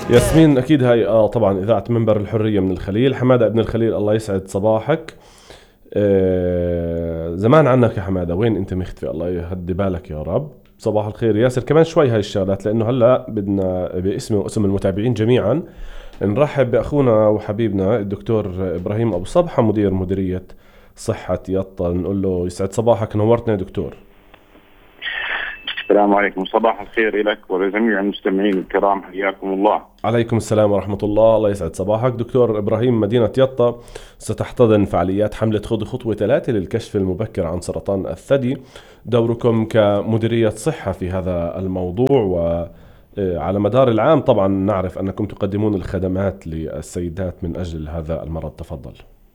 ياسمين، أكيد هاي طبعا إذاعة منبر الحرية من الخليل. حمادة ابن الخليل، الله يسعد صباحك. زمان عنك يا حمادة، وين أنت مختفي؟ الله يهدي بالك يا رب. صباح الخير ياسر، كمان شوي هاي الشغلات، لأنه هلأ بدنا باسمي واسم المتابعين جميعا نرحب بأخونا وحبيبنا الدكتور إبراهيم أبو صبحة، مديرية صحة يطا. نقول له يسعد صباحك، نورتنا يا دكتور. السلام عليكم، صباح الخير لك ولجميع المستمعين الكرام، حياكم الله. عليكم السلام ورحمة الله. الله يسعد صباحك دكتور إبراهيم. مدينة يطا ستحتضن فعاليات حملة خذ خطوة 3 للكشف المبكر عن سرطان الثدي. دوركم كمديرية صحة في هذا الموضوع، وعلى مدار العام طبعا نعرف أنكم تقدمون الخدمات للسيدات من أجل هذا المرض. تفضل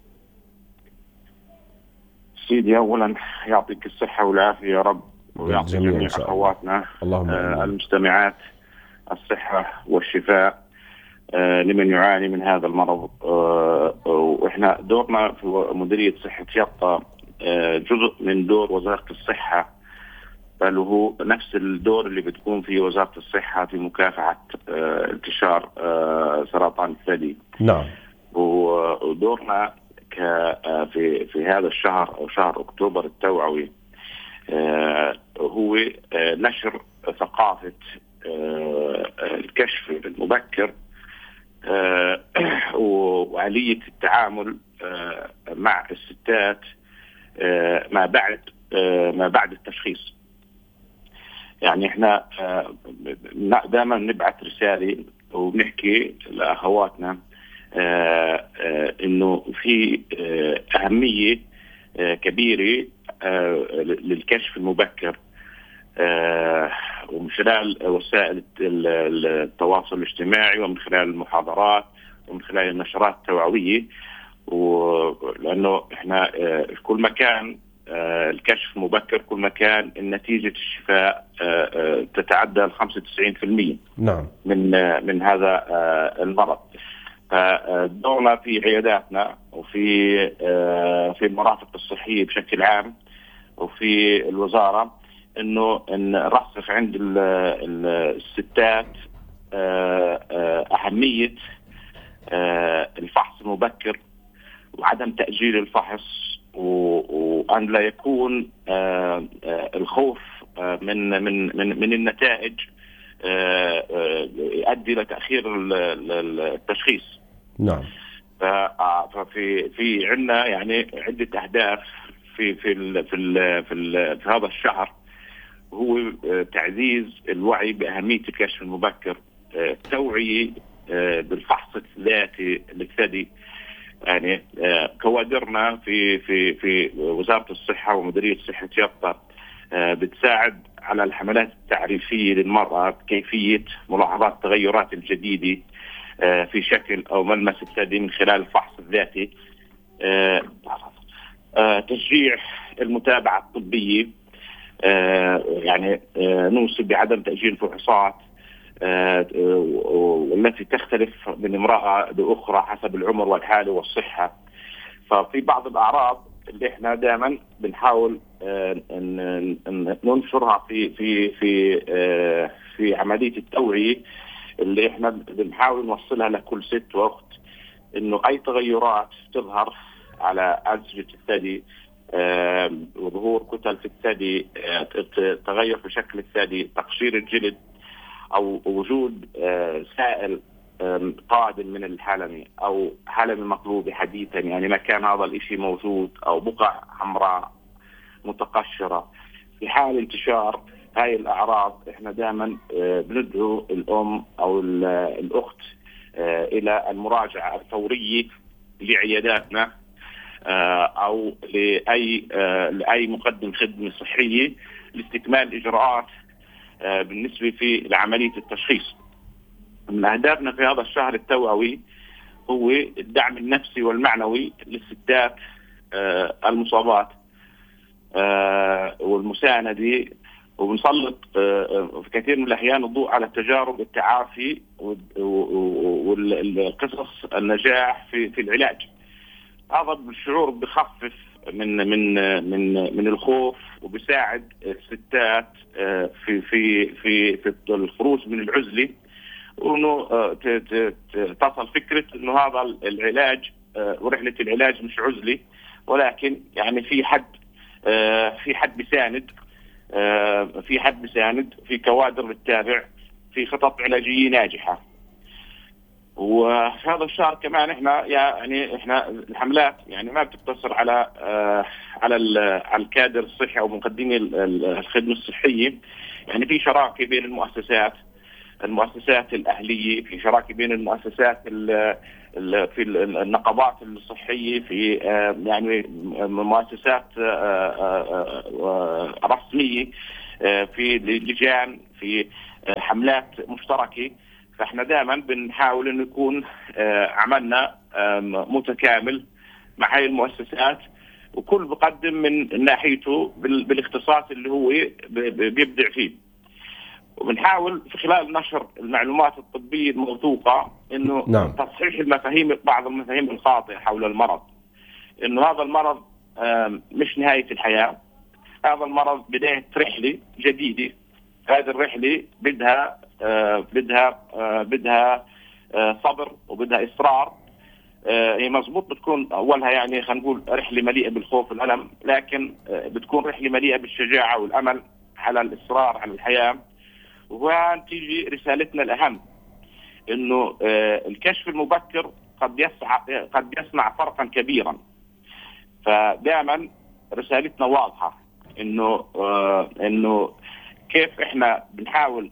سيدي، أولا يعطيك الصحة والعافية يا رب، ويعطي بالجميع إن جميع شاء الله. أخواتنا اللهم آمين. المستمعات الصحة والشفاء لمن يعاني من هذا المرض. وإحنا دورنا في مديرية صحة يطا جزء من دور وزارة الصحة، بل هو نفس الدور اللي بتكون فيه وزارة الصحة في مكافحة انتشار سرطان الثدي. نعم. ودورنا في هذا الشهر أو شهر أكتوبر التوعوي هو نشر ثقافة الكشف المبكر وآلية التعامل مع الستات ما بعد التشخيص. يعني احنا دائما نبعث رسالة وبنحكي لأخواتنا انه في أهمية كبيرة للكشف المبكر، ومن خلال وسائل التواصل الاجتماعي، ومن خلال المحاضرات، ومن خلال النشرات التوعوية. لأنه احنا كل ما كان الكشف مبكر كل ما كان نتيجة الشفاء تتعدى 95%. نعم. من هذا المرض. فدورنا في عياداتنا وفي المرافق الصحية بشكل عام وفي الوزارة انه نرسخ عند الستات أهمية الفحص المبكر وعدم تأجيل الفحص، وأن لا يكون الخوف من النتائج يؤدي لتأخير التشخيص. نعم. ففي عندنا يعني عدة أهداف في هذا الشهر، هو تعزيز الوعي بأهمية الكشف المبكر، توعية بالفحص الذاتي للثدي. يعني كوادرنا في وزارة الصحة ومديرية صحة يطا بتساعد على الحملات التعريفية للمرأة بكيفية ملاحظات التغيرات الجديدة في شكل أو ملمس الثدي من خلال الفحص الذاتي. تشجيع المتابعة الطبية، يعني نوصي بعدم تأجيل الفحوصات والتي تختلف من امرأة لأخرى حسب العمر والحالة والصحة. ففي بعض الأعراض اللي احنا دائما بنحاول ننشرها في عملية التوعية اللي احنا بنحاول نوصلها لكل ست وقت، انه اي تغيرات تظهر على أنسجة الثدي، وظهور كتل في الثدي، تغير في شكل الثدي، تقشير الجلد، او وجود سائل قادم من الحلمة او حلمة مقلوبة حديثا، يعني ما كان هذا الاشي موجود، او بقع حمراء متقشرة. في حال انتشار هاي الأعراض احنا دائما بندعو الأم أو الأخت إلى المراجعة الفورية لعياداتنا أو لأي مقدم خدمة صحية لاستكمال الإجراءات بالنسبة في لعملية التشخيص. من أهدافنا في هذا الشهر التوعوي هو الدعم النفسي والمعنوي للستات المصابات والمساندة، وبنسلط في كثير من الأحيان الضوء على تجارب التعافي والقصص النجاح في العلاج. هذا بالشعور بخفف من الخوف، وبيساعد الستات في الخروج من العزلة وانه تصل فكره انه هذا العلاج ورحله العلاج مش عزله، ولكن يعني في حد بيساند، في كوادر بتتابع، في خطط علاجيه ناجحه. وفي هذا الشهر كمان احنا الحملات يعني ما بتقتصر على الكادر الصحي او مقدمي الخدمه الصحيه. يعني في شراكه بين المؤسسات الاهليه، في شراكه بين المؤسسات في النقابات الصحيه، في يعني مؤسسات رسميه، في لجان، في حملات مشتركه. فاحنا دائما بنحاول انه يكون عملنا متكامل مع هاي المؤسسات، وكل بقدم من ناحيته بالاختصاص اللي هو بيبدع فيه. وبنحاول في خلال نشر المعلومات الطبية الموثوقة انه نعم. تصحيح بعض المفاهيم الخاطئة حول المرض، انه هذا المرض مش نهاية الحياة، هذا المرض بداية رحلة جديدة. هذه الرحلة بدها صبر وبدها إصرار. هي مزبوط بتكون أولها يعني خلينا نقول رحلة مليئة بالخوف والألم، لكن بتكون رحلة مليئة بالشجاعة والأمل على الإصرار على الحياة. وهون تيجي رسالتنا الأهم، إنه الكشف المبكر قد يصنع فرقا كبيرا. فدائما رسالتنا واضحة، إنه كيف إحنا بنحاول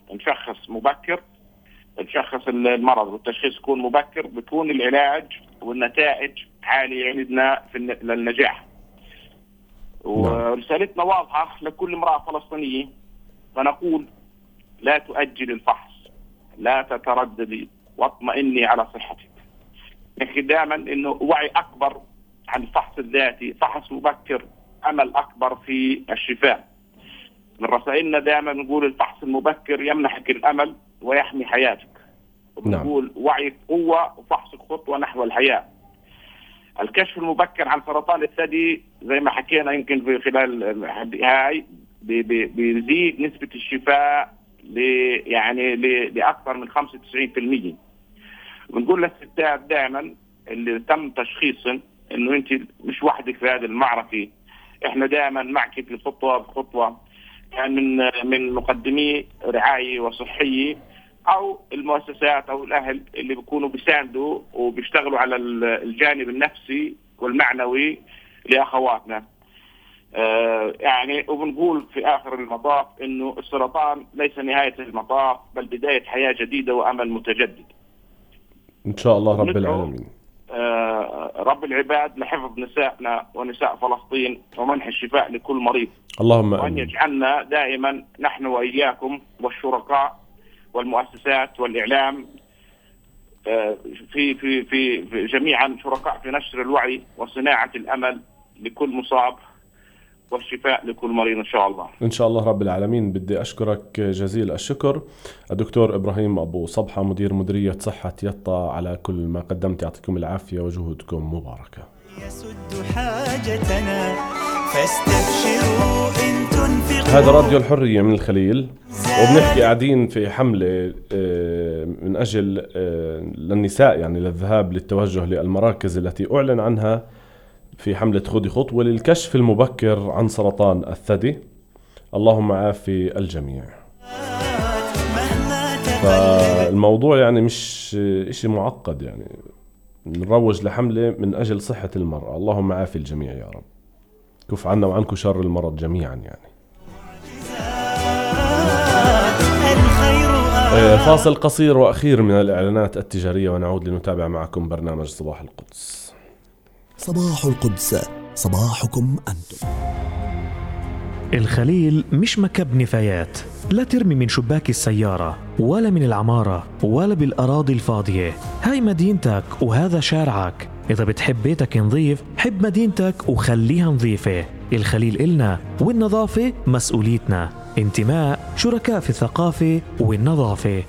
نشخص المرض والتشخيص يكون مبكر، بيكون العلاج والنتائج عالية عندنا للنجاح. ورسالتنا واضحة لكل امرأة فلسطينية، فنقول: لا تؤجل الفحص، لا تترددي، واطمئني على صحتك. نحكي دائما إنه وعي أكبر عن الفحص الذاتي، فحص مبكر أمل أكبر في الشفاء. من رسائلنا دائما نقول: الفحص المبكر يمنحك الأمل ويحمي حياتك. وبنقول: وعيك قوة وفحصك خطوة نحو الحياة. الكشف المبكر عن سرطان الثدي زي ما حكينا يمكن في خلال هاي بيزيد نسبة الشفاء لأكثر من 95%. بنقول للستات دائما اللي تم تشخيصهم إنه أنت مش وحدك في هذه المعركة، إحنا دائما معك في خطوة بخطوة، يعني من مقدمي رعاية وصحية أو المؤسسات أو الأهل اللي بيكونوا بيساندوا وبيشتغلوا على الجانب النفسي والمعنوي لأخواتنا. يعني وبنقول في آخر المطاف إنه السرطان ليس نهاية المطاف، بل بداية حياة جديدة وأمل متجدد إن شاء الله رب العالمين. رب العباد لحفظ نسائنا ونساء فلسطين ومنح الشفاء لكل مريض. اللهم وأن يجعلنا دائما نحن وإياكم والشركاء والمؤسسات والإعلام في جميعا شركاء في نشر الوعي وصناعة الأمل لكل مصاب والشفاء لكل مريض إن شاء الله. إن شاء الله رب العالمين. بدي أشكرك جزيل الشكر الدكتور إبراهيم أبو صبحة، مديرية صحة يطا، على كل ما قدمت. يعطيكم العافية وجهودكم مباركة. يسد حاجتنا فاستبشروا إن تنفقوا. هذا راديو الحرية من الخليل، وبنحكي قاعدين في حملة من أجل للنساء، يعني للذهاب للتوجه للمراكز التي أعلن عنها في حملة خذي خطوة للكشف المبكر عن سرطان الثدي. اللهم عافي الجميع. فالموضوع يعني مش إشي معقد، يعني نروج لحملة من أجل صحة المرأة. اللهم عافي الجميع يا رب، كف عنا وعنكم شر المرض جميعا. يعني فاصل قصير وأخير من الإعلانات التجارية ونعود لنتابع معكم برنامج صباح القدس. صباح القدس، صباحكم أنتم. الخليل مش مكب نفايات، لا ترمي من شباك السيارة ولا من العمارة ولا بالأراضي الفاضية. هاي مدينتك وهذا شارعك، إذا بتحب بيتك نظيف حب مدينتك وخليها نظيفة. الخليل إلنا والنظافة مسؤوليتنا. انتماء، شركاء في الثقافة والنظافة.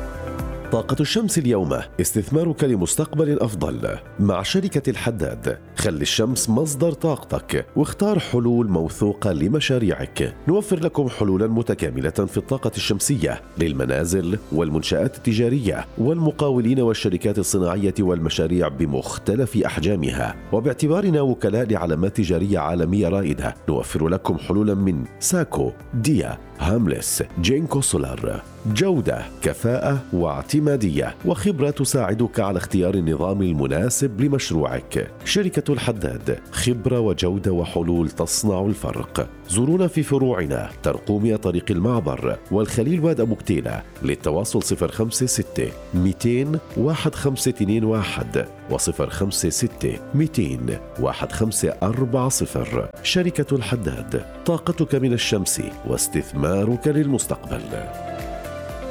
طاقة الشمس اليوم، استثمارك لمستقبل أفضل مع شركة الحداد. خلي الشمس مصدر طاقتك واختار حلول موثوقة لمشاريعك. نوفر لكم حلولا متكاملة في الطاقة الشمسية للمنازل والمنشآت التجارية والمقاولين والشركات الصناعية والمشاريع بمختلف أحجامها. وباعتبارنا وكلاء لعلامات تجارية عالمية رائدة، نوفر لكم حلولا من ساكو، ديا، هاملس، جينكو سولار. جودة، كفاءة واعتمادية وخبرة تساعدك على اختيار النظام المناسب لمشروعك. شركة الحداد، خبرة وجودة وحلول تصنع الفرق. زورونا في فروعنا ترقومية طريق المعبر والخليل واد أبو كتيلة. للتواصل 056 200 1521 و056 200 1540. شركة الحداد، طاقتك من الشمس واستثمارك للمستقبل.